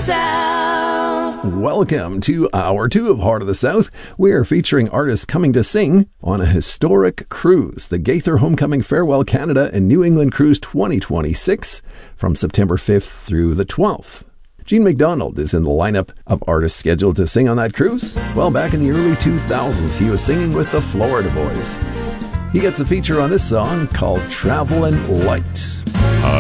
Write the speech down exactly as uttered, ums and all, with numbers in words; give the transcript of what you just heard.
South. Welcome to Hour two of Heart of the South. We're featuring artists coming to sing on a historic cruise, the Gaither Homecoming Farewell Canada and New England Cruise twenty twenty-six, from September fifth through the twelfth. Gene MacDonald is in the lineup of artists scheduled to sing on that cruise. Well, back in the early two thousands, he was singing with the Florida Boys. He gets a feature on this song called Travelin' Light.